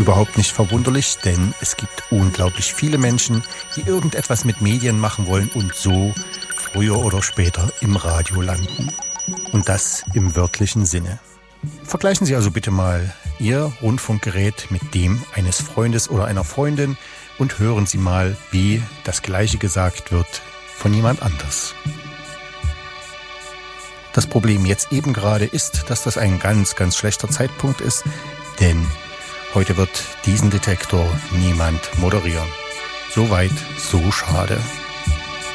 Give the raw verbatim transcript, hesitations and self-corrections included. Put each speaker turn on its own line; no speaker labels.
Überhaupt nicht verwunderlich, denn es gibt unglaublich viele Menschen, die irgendetwas mit Medien machen wollen und so früher oder später im Radio landen. Und das im wörtlichen Sinne. Vergleichen Sie also bitte mal Ihr Rundfunkgerät mit dem eines Freundes oder einer Freundin und hören Sie mal, wie das Gleiche gesagt wird von jemand anders. Das Problem jetzt eben gerade ist, dass das ein ganz, ganz schlechter Zeitpunkt ist, denn heute wird diesen Detektor niemand moderieren. Soweit, so schade.